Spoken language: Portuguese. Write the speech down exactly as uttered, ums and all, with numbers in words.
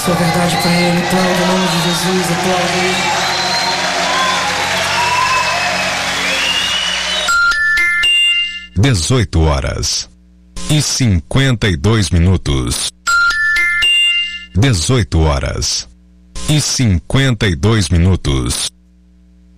sua verdade pra ele. Aplauda em nome de Jesus, aplauda ele. dezoito horas e cinquenta e dois minutos. dezoito horas e cinquenta e dois minutos.